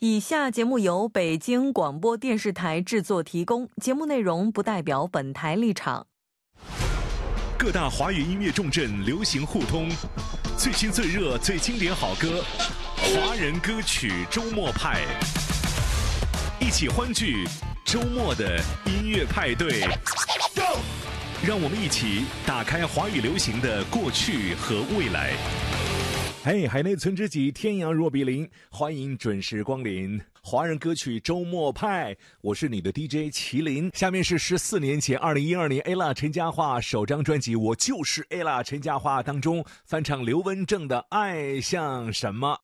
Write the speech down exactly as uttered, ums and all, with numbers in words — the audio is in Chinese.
以下节目由北京广播电视台制作提供，节目内容不代表本台立场。 各大华语音乐重镇流行互通，最新最热最经典好歌，华人歌曲周末派，一起欢聚周末的音乐派对。让我们一起打开华语流行的过去和未来。嘿，海内存知己，天涯若比邻，欢迎准时光临华人歌曲周末派，我是你的 D J 麒麟。下面是十四年前二零一二年 ella 陈嘉桦首张专辑《我就是 ella 陈嘉桦》当中翻唱刘文正的《爱像什么》。